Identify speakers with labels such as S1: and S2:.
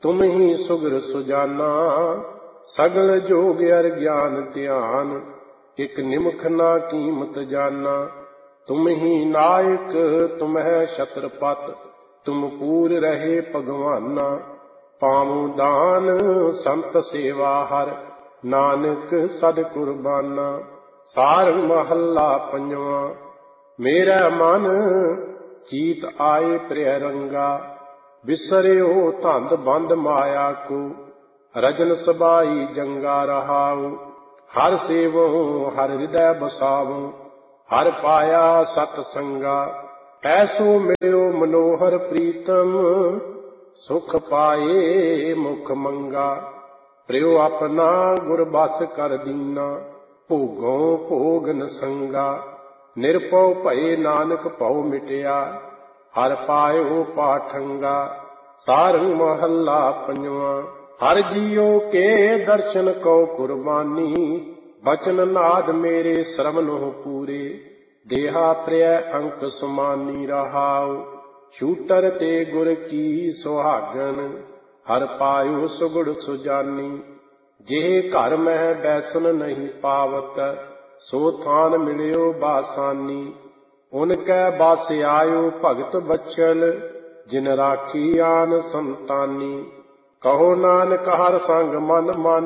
S1: तुम ही सुगर सुजाना, सगल जोग अर ज्ञान ध्यान, एक निमख ना कीमत जाना। तुम ही नायक तुम है छत्रपत, तुम पूर रहे भगवाना। पावो दान संत सेवा हर, नानक सद कुर्बाना। सारंग महला पंजवा। मेरा मन चीत आए प्रिय रंगा, बिसरियो धंध बंद माया को। रजन सबाई जंगा रहाऊ, हर सेवो हर हृदय बसावो। हर पाया सत संगा, ऐसो मिलो मनोहर प्रीतम। सुख पाए मुख मंगा, प्रियो अपना गुर बस कर दीना। भोगों भोग न संगा, निरपौ भये नानक भौ मिटिया। हर पायो पाठंगा। सारंग महला पंजवा। हर जियो के दर्शन को कुर्बानी, बचन नाद मेरे श्रवण हो पूरे। देहा प्रिय अंक सुमानी रहाओ, छूटर ते गुर की सुहागन। हर पायो सुगुड़ सुजानी, जेह घर मह बैसन नहीं पावत। सो थान मिलियो बासानी, उनकै बास आयो भगत बचल। जिन राखी आन संतानी, कहो नानक हर संग मन मानी।